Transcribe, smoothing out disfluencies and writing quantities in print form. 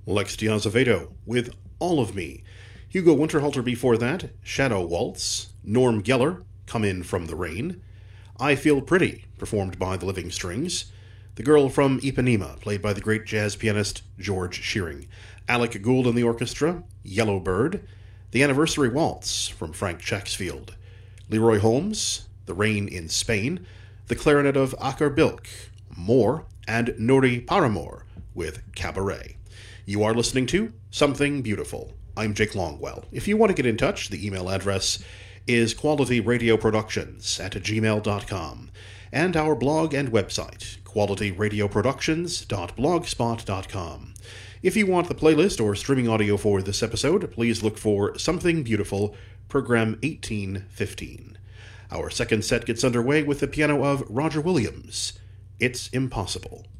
Lex Diazevedo with All of Me. Hugo Winterhalter before that, Shadow Waltz. Norm Geller, Come In From the Rain. I Feel Pretty, performed by the Living Strings. The Girl from Ipanema, played by the great jazz pianist George Shearing. Alec Gould and the orchestra, Yellow Bird. The Anniversary Waltz, from Frank Chacksfield. Leroy Holmes, The Rain in Spain. The clarinet of Akar Bilk, More, and Nori Paramore with Cabaret. You are listening to Something Beautiful. I'm Jake Longwell. If you want to get in touch, the email address is qualityradioproductions@gmail.com, and our blog and website, qualityradioproductions.blogspot.com. If you want the playlist or streaming audio for this episode, please look for Something Beautiful, program 1815. Our second set gets underway with the piano of Roger Williams, It's Impossible.